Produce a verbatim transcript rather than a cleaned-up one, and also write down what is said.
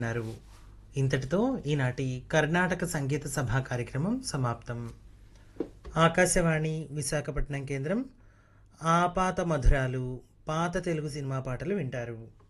న్నారు. ఇంతటితో ఈనాటి కర్ణాటక సంగీత సభా కార్యక్రమం సమాప్తం. ఆకాశవాణి విశాఖపట్నం కేంద్రం ఆపాత మధురాలు పాత తెలుగు సినిమా పాటలు వింటారు.